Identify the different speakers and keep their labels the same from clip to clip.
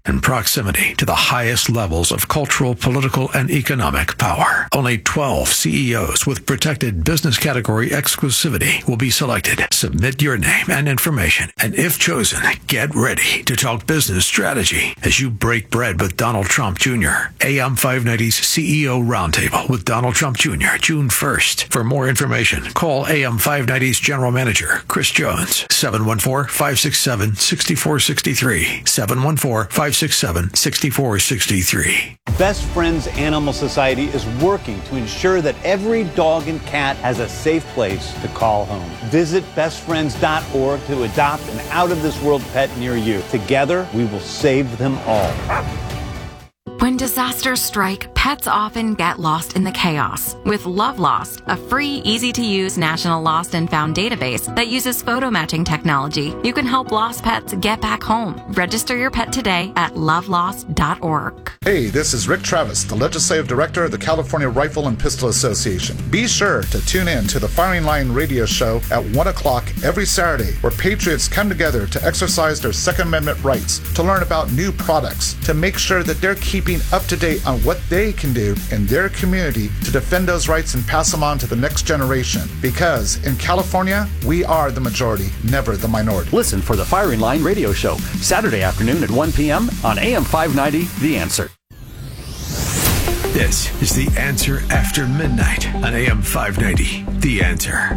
Speaker 1: and proximity to the highest levels of cultural, political, and economic power. Only 12 CEOs with protected business category exclusivity will be selected. Submit your name and information, and if chosen, get ready to talk business strategy as you break bread with Donald Trump Jr. AM 590's CEO Roundtable with Donald Trump Jr. June 1st. For more information, call AM 590's General Manager, Chris Jones, 714-567-6463, 714-567-6463.
Speaker 2: Best Friends Animal Society is working to ensure that every dog and cat has a safe place to call home. Visit bestfriends.org to adopt an out-of-this-world pet near you. Together, we will save them all.
Speaker 3: When disasters strike, pets often get lost in the chaos. With Love Lost, a free, easy-to-use national lost and found database that uses photo matching technology, you can help lost pets get back home. Register your pet today at lovelost.org.
Speaker 4: Hey, this is Rick Travis, the Legislative Director of the California Rifle and Pistol Association. Be sure to tune in to the Firing Line radio show at 1 o'clock every Saturday, where patriots come together to exercise their Second Amendment rights, to learn about new products, to make sure that they're keeping up to date on what they can do in their community to defend those rights and pass them on to the next generation. Because in California, we are the majority, never the minority.
Speaker 5: Listen for the Firing Line radio show, Saturday afternoon at 1 p.m. on AM 590, The Answer.
Speaker 1: This is The Answer After Midnight on AM 590, The Answer.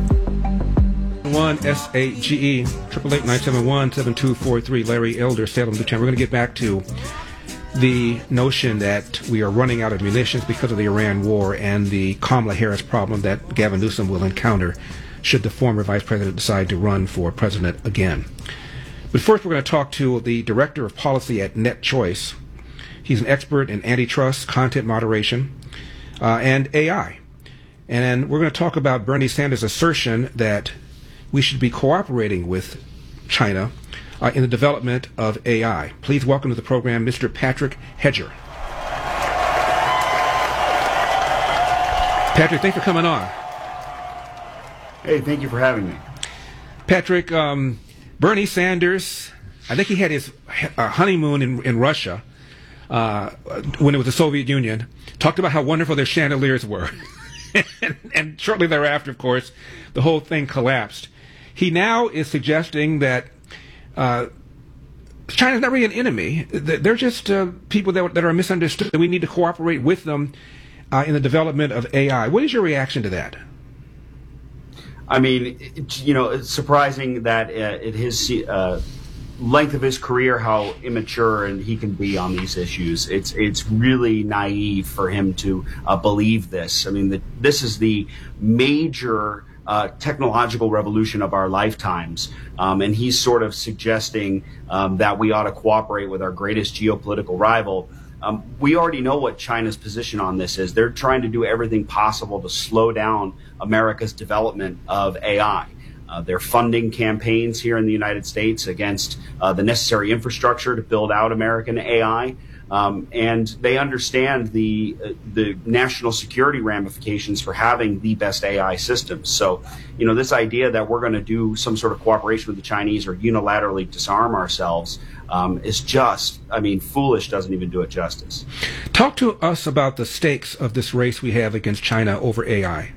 Speaker 6: 1-SAGE, 888-971-7243, Larry Elder, Salem, Newtown. We're going to get back to the notion that we are running out of munitions because of the Iran war and the Kamala Harris problem that Gavin Newsom will encounter should the former vice president decide to run for president again. But first, we're going to talk to the director of policy at NetChoice. He's an expert in antitrust, content moderation, and AI. And we're going to talk about Bernie Sanders' assertion that we should be cooperating with China in the development of AI. Please welcome to the program Mr. Patrick Hedger. Patrick, thanks for coming on.
Speaker 7: Hey, thank you for having me.
Speaker 6: Patrick, Bernie Sanders, I think he had his honeymoon in Russia when it was the Soviet Union, talked about how wonderful their chandeliers were. and shortly thereafter, of course, the whole thing collapsed. He now is suggesting that China's not really an enemy. They're just people that are misunderstood. We need to cooperate with them in the development of AI. What is your reaction to that?
Speaker 7: I mean, it's surprising that at his length of his career, how immature and he can be on these issues. It's really naive for him to believe this. I mean, this is the major technological revolution of our lifetimes, and he's sort of suggesting that we ought to cooperate with our greatest geopolitical rival. We already know what China's position on this is. They're trying to do everything possible to slow down America's development of AI. They're funding campaigns here in the United States against the necessary infrastructure to build out American AI. And they understand the national security ramifications for having the best AI systems. So, this idea that we're going to do some sort of cooperation with the Chinese or unilaterally disarm ourselves is just, foolish, doesn't even do it justice.
Speaker 6: Talk to us about the stakes of this race we have against China over AI.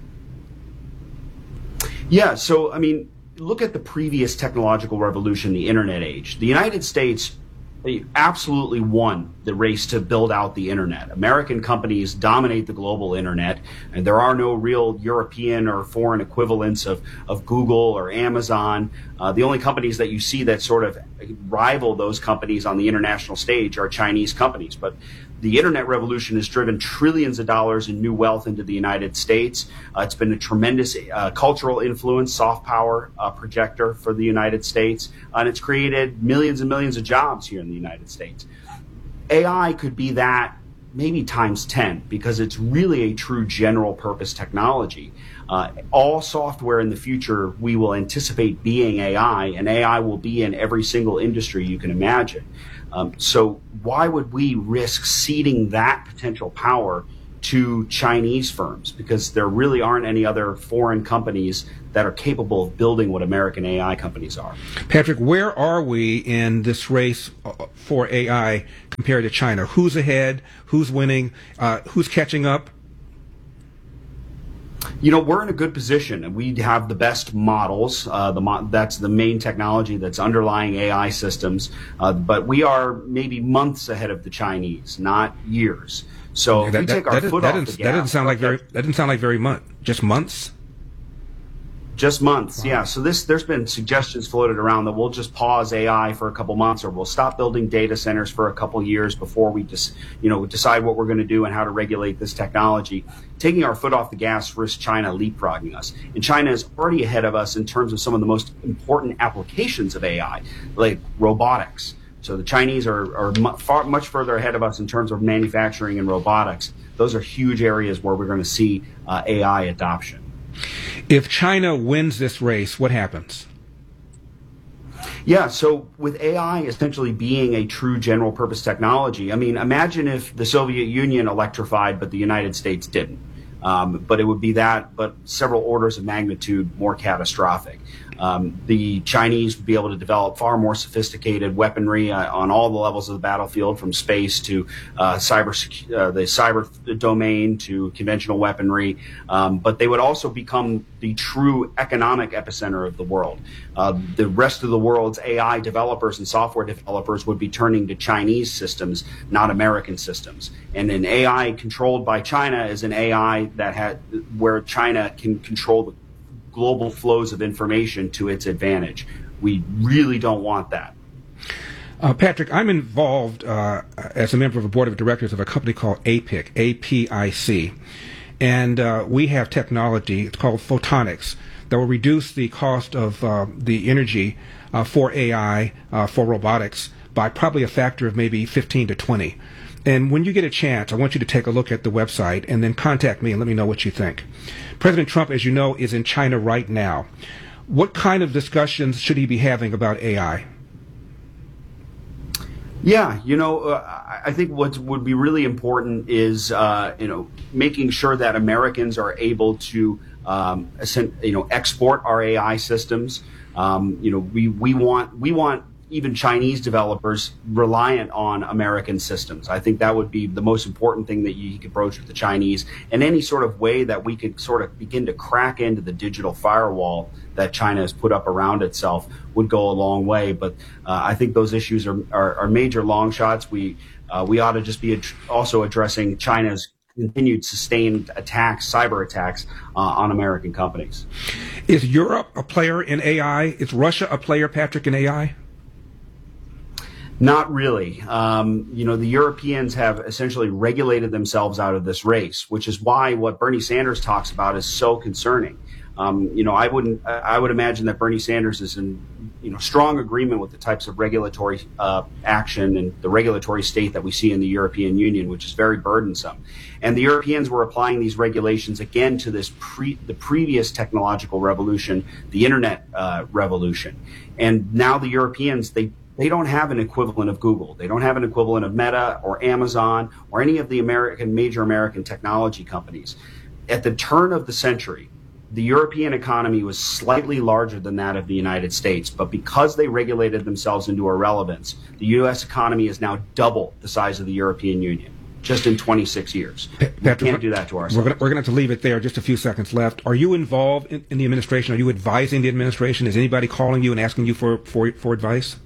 Speaker 7: Yeah, so, look at the previous technological revolution, the internet age. The United States absolutely won the race to build out the internet. American companies dominate the global internet, and there are no real European or foreign equivalents of Google or Amazon. The only companies that you see that sort of rival those companies on the international stage are Chinese companies. But the internet revolution has driven trillions of dollars in new wealth into the United States. It's been a tremendous cultural influence, soft power projector for the United States, and it's created millions and millions of jobs here in the United States. AI could be that maybe times 10 because it's really a true general purpose technology. All software in the future we will anticipate being AI, and AI will be in every single industry you can imagine. So why would we risk ceding that potential power to Chinese firms, because there really aren't any other foreign companies that are capable of building what American AI companies are.
Speaker 6: Patrick, where are we in this race for AI compared to China? Who's ahead? Who's winning? Who's catching up?
Speaker 7: We're in a good position, and we have the best models. That's the main technology that's underlying AI systems. But we are maybe months ahead of the Chinese, not years. So if we take our foot off the gas, that didn't sound like very much. Just months. Just months, yeah. So there's been suggestions floated around that we'll just pause AI for a couple months, or we'll stop building data centers for a couple years before we just, decide what we're going to do and how to regulate this technology. Taking our foot off the gas risks China leapfrogging us. And China is already ahead of us in terms of some of the most important applications of AI, like robotics. So the Chinese are much further ahead of us in terms of manufacturing and robotics. Those are huge areas where we're going to see AI adoption.
Speaker 6: If China wins this race, what happens?
Speaker 7: Yeah, so with AI essentially being a true general purpose technology, imagine if the Soviet Union electrified but the United States didn't. But it would be but several orders of magnitude more catastrophic. The Chinese would be able to develop far more sophisticated weaponry on all the levels of the battlefield, from space to the cyber domain to conventional weaponry. But they would also become the true economic epicenter of the world. The rest of the world's AI developers and software developers would be turning to Chinese systems, not American systems. And an AI controlled by China is an AI where China can control the global flows of information to its advantage. We really don't want that.
Speaker 6: Patrick, I'm involved as a member of a board of directors of a company called APIC, A-P-I-C. And we have technology, it's called photonics, that will reduce the cost of the energy for AI, for robotics, by probably a factor of maybe 15 to 20. And when you get a chance, I want you to take a look at the website and then contact me and let me know what you think. President Trump, as you know, is in China right now. What kind of discussions should he be having about AI?
Speaker 7: Yeah, I think what would be really important is, making sure that Americans are able to, export our AI systems. We want even Chinese developers reliant on American systems. I think that would be the most important thing that you could broach with the Chinese, and any sort of way that we could sort of begin to crack into the digital firewall that China has put up around itself would go a long way. But I think those issues are major long shots. We ought to just be also addressing China's continued sustained attacks, cyber attacks on American companies.
Speaker 6: Is Europe a player in AI? Is Russia a player, Patrick, in AI?
Speaker 7: Not really. The Europeans have essentially regulated themselves out of this race, which is why what Bernie Sanders talks about is so concerning. I would imagine that Bernie Sanders is in, strong agreement with the types of regulatory action and the regulatory state that we see in the European Union, which is very burdensome. And the Europeans were applying these regulations again to the previous technological revolution, the internet revolution. And now the Europeans, they don't have an equivalent of Google. They don't have an equivalent of Meta or Amazon or any of the major American technology companies. At the turn of the century, the European economy was slightly larger than that of the United States, but because they regulated themselves into irrelevance, the U.S. economy is now double the size of the European Union, just in 26 years.
Speaker 6: Patrick,
Speaker 7: we can't do that to ourselves.
Speaker 6: We're going to have to leave it there. Just a few seconds left. Are you involved in the administration? Are you advising the administration? Is anybody calling you and asking you for advice?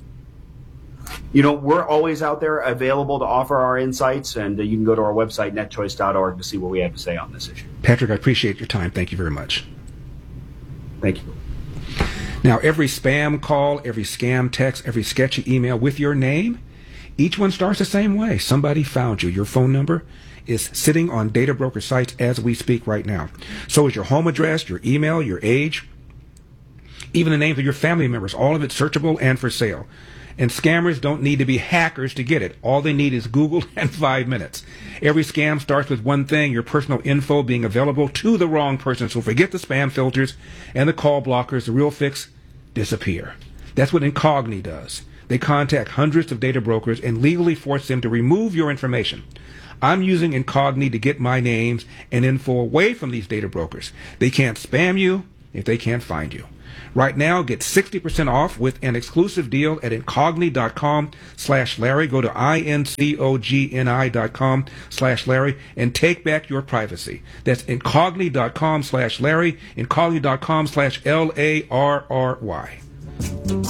Speaker 7: We're always out there available to offer our insights, and you can go to our website, netchoice.org, to see what we have to say on this issue.
Speaker 6: Patrick, I appreciate your time. Thank you very much.
Speaker 7: Thank you.
Speaker 6: Now, every spam call, every scam text, every sketchy email with your name, each one starts the same way. Somebody found you. Your phone number is sitting on data broker sites as we speak right now. So is your home address, your email, your age, even the names of your family members. All of it searchable and for sale. And scammers don't need to be hackers to get it. All they need is Google and 5 minutes. Every scam starts with one thing, your personal info being available to the wrong person. So forget the spam filters and the call blockers. The real fix, disappear. That's what Incogni does. They contact hundreds of data brokers and legally force them to remove your information. I'm using Incogni to get my names and info away from these data brokers. They can't spam you if they can't find you. Right now, get 60% off with an exclusive deal at Incogni.com/Larry. Go to INCOGNI.com/Larry and take back your privacy. That's Incogni.com/Larry, Incogni.com/LARRY.